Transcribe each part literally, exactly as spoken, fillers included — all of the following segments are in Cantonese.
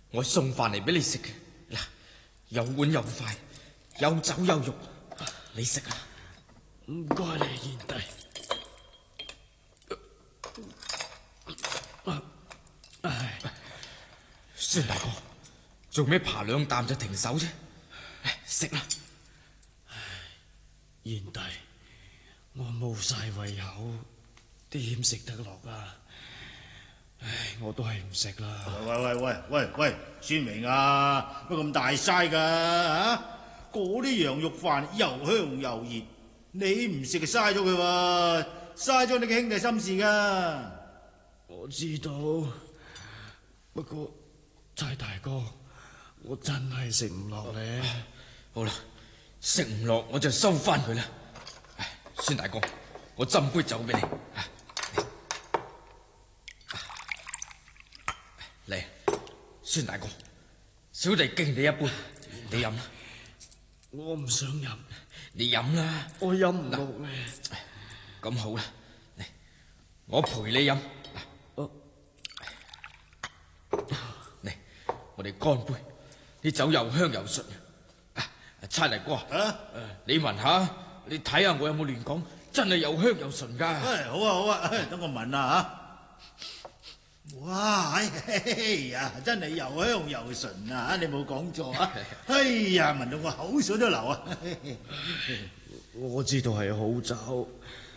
我送飯嚟俾你食嘅。嗱，有碗有筷，有酒有肉，你食啊！ 唔該你，賢弟。唉， 孫大哥，做咩扒兩啖就停手啫？食啦！ 賢弟，我冇晒胃口，點食得落啊？唉，我都係唔食啦。 喂喂喂喂喂，孫明啊，乜咁大嘥噶吓？嗰啲羊肉飯又香又熱，你唔食就嘥咗佢喎，嘥咗你嘅兄弟心事噶。 我知道，不過差大哥，我真係食唔落咧。 好啦，食唔落我就收翻佢啦。孫大哥，我斟杯酒俾你。嚟，孫大哥，小弟敬你一杯，你飲啦。 我唔想飲， 你飲啦。 我飲唔落咧。 咁好啦，嚟，我陪你飲。嚟，我哋乾杯，啲酒又香又順。差大哥，啊，你聞下，你睇下我有冇亂講，真係又香又順噶。 唉，好啊好啊，等我聞下吓。哇，哎呀，真係又香又順啊！你冇講錯啊！哎呀，聞到我口水都流啊！ 我知道係好酒，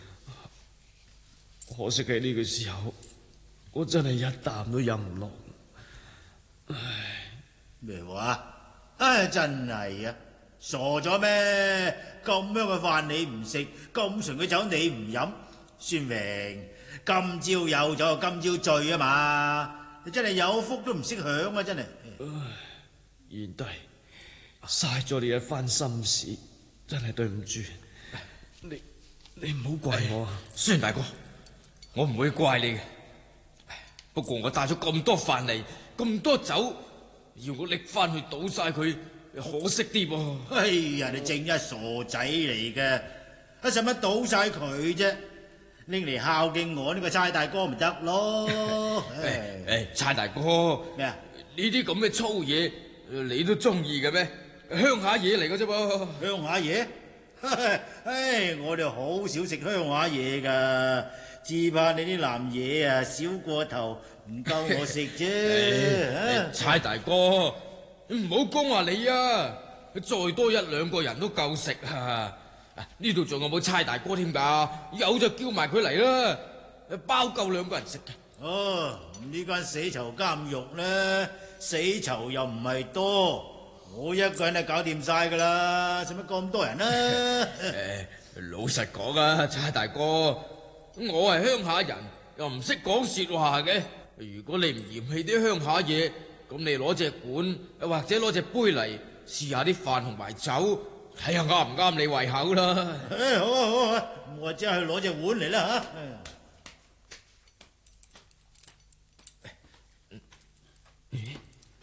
可惜喺呢個時候，我真係一啖都飲唔落。唉， 咩話？唉，真係啊！傻咗咩？咁樣嘅飯你唔食，咁純嘅酒你唔飲，孫明。今朝有酒今朝醉啊嘛！你真係有福都唔識享啊！真係。 唉，賢弟，嘥咗你一番心思，真係對唔住。你你唔好怪我啊， 孫大哥，我唔會怪你嘅。不過我帶咗咁多飯嚟，咁多酒，要我拎翻去倒晒佢，可惜啲噃。 哎呀，你正一傻仔嚟嘅，啊使乜倒晒佢啫？拎嚟孝敬我呢個差大哥咪得咯。 誒誒，差大哥， 咩啊？ 呢啲咁嘅粗嘢，你都中意嘅咩？鄉下嘢嚟嘅啫噃。 鄉下嘢？唉，我哋好少食鄉下嘢噶，只怕你啲南嘢啊少過頭，唔夠我食啫。 差大哥，唔好講話你啊，再多一兩個人都夠食啊！呢度仲有冇差大哥添㗎？有就叫埋佢嚟啦，包夠兩個人食嘅。 哦，呢間死囚監獄咧，死囚又唔係多，我一個人就搞掂晒㗎啦，使乜咁多人啊？ 誒，老實講啊，差大哥，我係鄉下人，又唔識講説話嘅。如果你唔嫌棄啲鄉下嘢，咁你攞隻碗，或者攞隻杯嚟試下啲飯同埋酒。睇下啱唔啱你胃口啦。 誒，好啊好啊，我即係攞隻碗嚟啦吓。咦？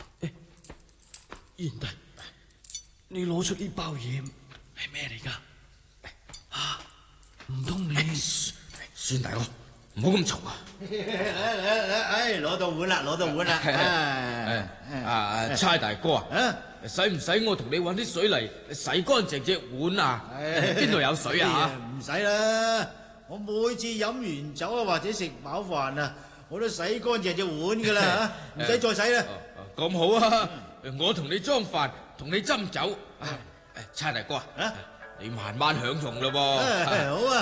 賢弟，你攞出呢包嘢係咩嚟噶？啊，唔通你？ 孫大哥，唔好咁嘈啊！ 誒，攞到碗啦，攞到碗啦。 誒，啊，差大哥啊！使唔使我同你搵啲水嚟洗乾淨隻碗啊？邊度有水啊？ 唔使啦，我每次飲完酒啊，或者食飽飯啊，我都洗乾淨隻碗噶啦，唔使再洗啦。 咁好啊！我同你裝飯，同你斟酒。差大哥啊，你慢慢享用咯噃。 好啊。